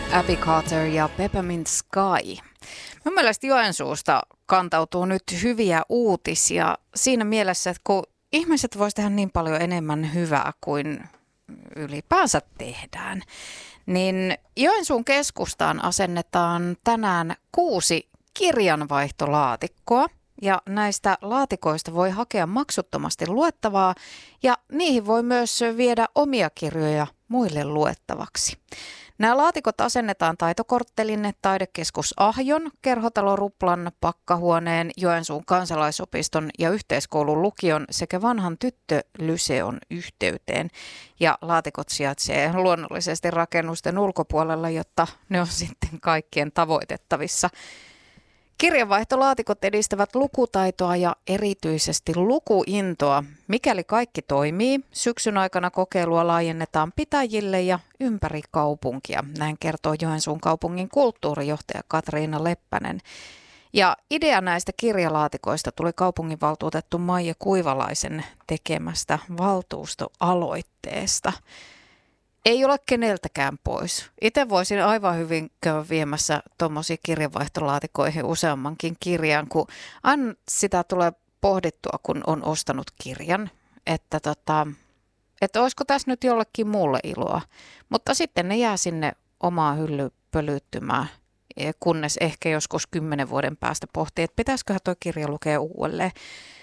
Abby Carter ja Peppermint Sky. Mun mielestä Joensuusta kantautuu nyt hyviä uutisia siinä mielessä, että kun ihmiset voisivat tehdä niin paljon enemmän hyvää kuin ylipäänsä tehdään, niin Joensuun keskustaan asennetaan tänään 6 kirjanvaihtolaatikkoa. Ja näistä laatikoista voi hakea maksuttomasti luettavaa ja niihin voi myös viedä omia kirjoja muille luettavaksi. Nämä laatikot asennetaan Taitokorttelin, Taidekeskus Ahjon, Kerhotalo Ruplan, Pakkahuoneen, Joensuun kansalaisopiston ja yhteiskoulun lukion sekä vanhan tyttölyseon yhteyteen. Ja laatikot sijaitsee luonnollisesti rakennusten ulkopuolella, jotta ne on sitten kaikkien tavoitettavissa. Kirjanvaihtolaatikot edistävät lukutaitoa ja erityisesti lukuintoa. Mikäli kaikki toimii, syksyn aikana kokeilua laajennetaan pitäjille ja ympäri kaupunkia. Näin kertoo Joensuun kaupungin kulttuurijohtaja Katriina Leppänen. Ja idea näistä kirjalaatikoista tuli kaupunginvaltuutettu Maija Kuivalaisen tekemästä valtuustoaloitteesta. Ei ole keneltäkään pois. Itse voisin aivan hyvin käydä viemässä tuommoisia kirjanvaihtolaatikoihin useammankin kirjan, kun aina sitä tulee pohdittua, kun on ostanut kirjan, että olisiko tässä nyt jollekin muulle iloa. Mutta sitten ne jää sinne omaan hyllyyn pölyttymään, kunnes ehkä joskus 10 vuoden päästä pohtii, että pitäisiköhän tuo kirja lukea uudelleen.